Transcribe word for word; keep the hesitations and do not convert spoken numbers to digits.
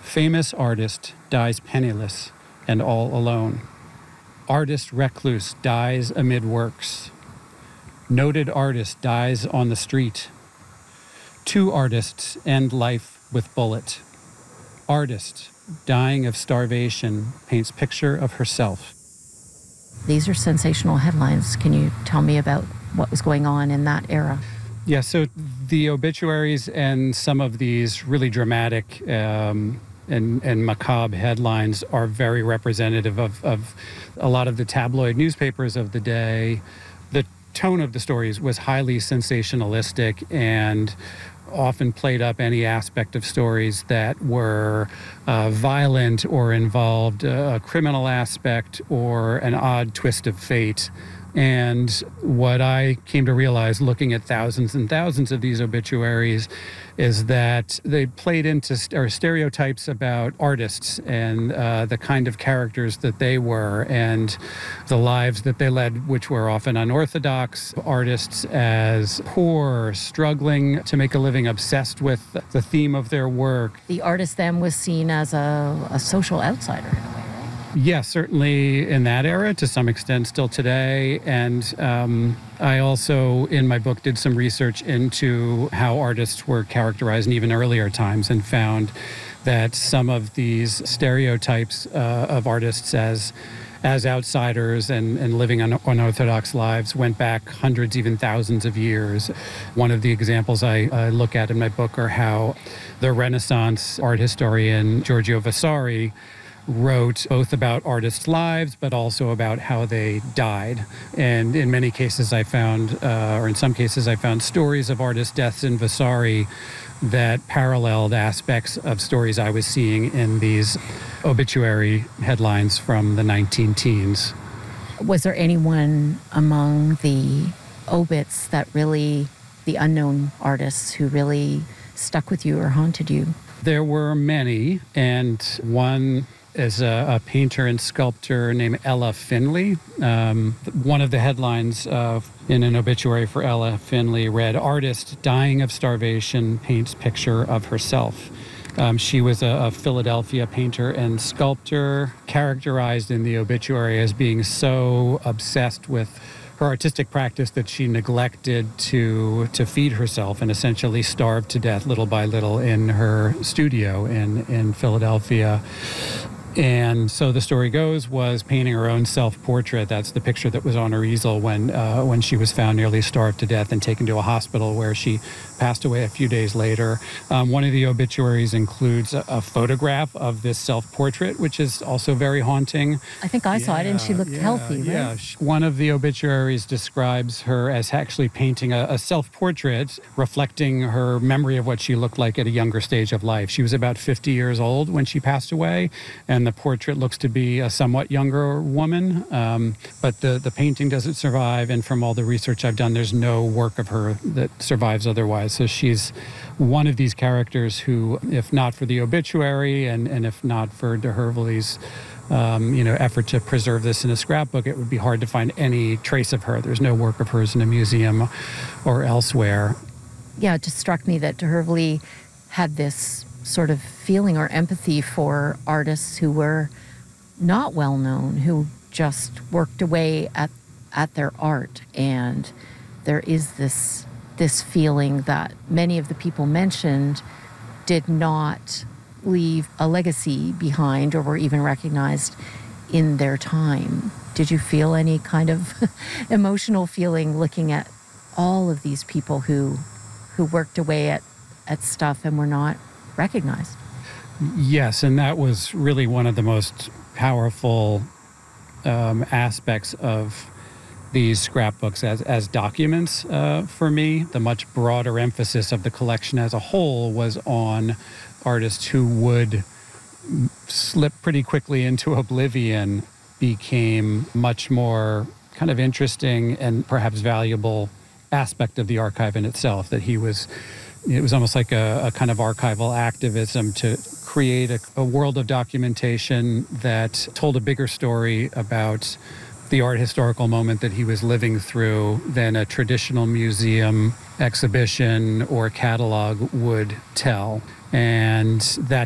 Famous artist dies penniless and all alone. Artist recluse dies amid works. Noted artist dies on the street. Two artists end life with bullet. Artist, dying of starvation, paints picture of herself. These are sensational headlines. Can you tell me about what was going on in that era? Yeah, so the obituaries and some of these really dramatic um, and, and macabre headlines are very representative of, of a lot of the tabloid newspapers of the day. The tone of the stories was highly sensationalistic and often played up any aspect of stories that were uh, violent or involved a criminal aspect or an odd twist of fate. And what I came to realize looking at thousands and thousands of these obituaries is that they played into st- or stereotypes about artists and uh, the kind of characters that they were and the lives that they led, which were often unorthodox. Artists as poor, struggling to make a living, obsessed with the theme of their work. The artist then was seen as a, a social outsider in a way. Yes, certainly in that era, to some extent still today. And um, I also, in my book, did some research into how artists were characterized in even earlier times and found that some of these stereotypes uh, of artists as as outsiders and, and living un- unorthodox lives went back hundreds, even thousands of years. One of the examples I uh, look at in my book are how the Renaissance art historian Giorgio Vasari wrote both about artists' lives, but also about how they died. And in many cases I found, uh, or in some cases I found stories of artist deaths in Vasari that paralleled aspects of stories I was seeing in these obituary headlines from the nineteen teens. Was there anyone among the obits that really, the unknown artists who really stuck with you or haunted you? There were many, and one is a, a painter and sculptor named Ella Finley. Um, one of the headlines uh, in an obituary for Ella Finley read, "Artist dying of starvation paints picture of herself." Um, she was a, a Philadelphia painter and sculptor, characterized in the obituary as being so obsessed with her artistic practice that she neglected to to feed herself and essentially starved to death little by little in her studio in, in Philadelphia. And so the story goes, was painting her own self-portrait. That's the picture that was on her easel when uh, when she was found nearly starved to death and taken to a hospital where she passed away a few days later. Um, one of the obituaries includes a, a photograph of this self-portrait, which is also very haunting. I think I yeah, saw it and she looked yeah, healthy, right? Yeah. One of the obituaries describes her as actually painting a, a self-portrait reflecting her memory of what she looked like at a younger stage of life. She was about fifty years old when she passed away, and the portrait looks to be a somewhat younger woman, um, but the, the painting doesn't survive, and from all the research I've done, there's no work of her that survives otherwise. So she's one of these characters who, if not for the obituary and, and if not for de Hervely's um, you know, effort to preserve this in a scrapbook, it would be hard to find any trace of her. There's no work of hers in a museum or elsewhere. Yeah, it just struck me that de Hervely had this sort of feeling or empathy for artists who were not well known, who just worked away at at their art. And there is this this feeling that many of the people mentioned did not leave a legacy behind or were even recognized in their time. Did you feel any kind of emotional feeling looking at all of these people who who worked away at, at stuff and were not recognized? Yes, and that was really one of the most powerful um, aspects of these scrapbooks as, as documents uh, for me. The much broader emphasis of the collection as a whole was on artists who would slip pretty quickly into oblivion, became much more kind of interesting and perhaps valuable aspect of the archive in itself, that he was It was almost like a, a kind of archival activism to create a, a world of documentation that told a bigger story about the art historical moment that he was living through than a traditional museum exhibition or catalog would tell. And that